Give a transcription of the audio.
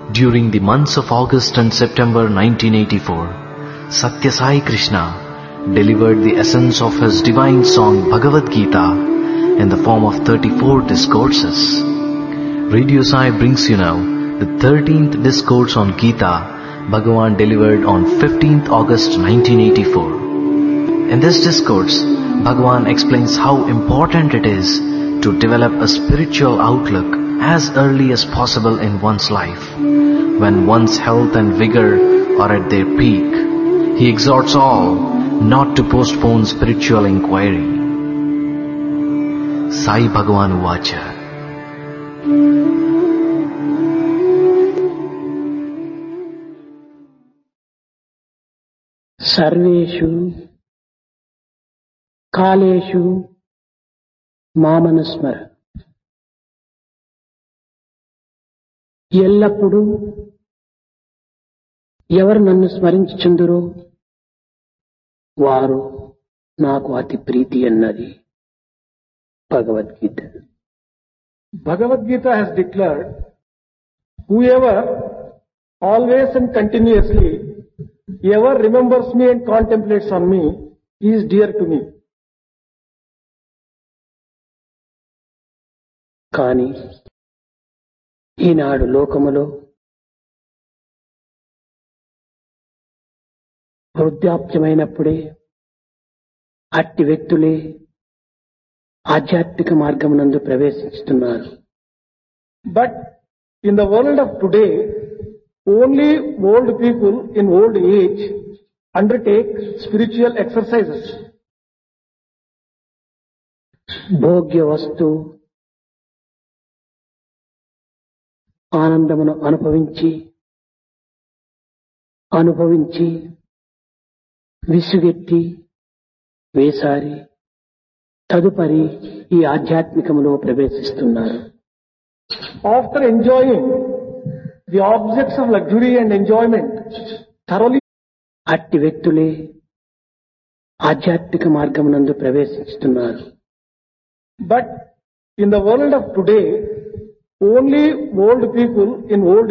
During the months of August and September 1984, Satya Sai Krishna delivered the essence of his divine song Bhagavad Gita in the form of 34 discourses. Radio Sai brings you now the 13th discourse on Gita Bhagavan delivered on 15th August 1984. In this discourse, Bhagavan explains how important it is to develop a spiritual outlook as early as possible in one's life, when one's health and vigor are at their peak. He exhorts all not to postpone spiritual inquiry. Sai Bhagavan Uvacha. Sarveshu Kaleshu Mamanasmara. ఎల్లప్పుడూ ఎవరు నన్ను స్మరించుచుందురో వారు నాకు అతి ప్రీతి అన్నది Bhagavad Gita. Bhagavad Gita has declared, whoever always and continuously ever remembers me and contemplates on me is dear to me. కానీ ఈనాడు లోకములో వృద్ధాప్యమైనప్పుడే అట్టి వ్యక్తులే ఆధ్యాత్మిక మార్గమునందు ప్రవేశిస్తున్నారు. But in the world of today, only old people in old age undertake spiritual exercises. భోగ్య వస్తు ఆనందమును అనుభవించి విసుగెత్తి వేసారి తదుపరి ఈ ఆధ్యాత్మికములో ప్రవేశిస్తున్నారు. After enjoying the objects of luxury and enjoyment thoroughly, అట్టి వ్యక్తులే ఆధ్యాత్మిక మార్గమునందు ప్రవేశిస్తున్నారు. But in the world of today, only old people in old